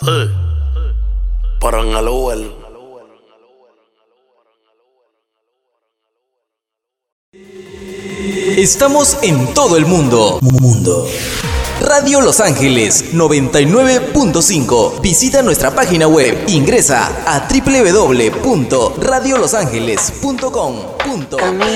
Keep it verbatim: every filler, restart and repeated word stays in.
Eh, para en el Uber. Estamos en todo el mundo. Mundo. Radio Los Ángeles noventa y nueve punto cinco. Visita nuestra página web. Ingresa a doble u doble u doble u punto radio los ángeles punto com punto be.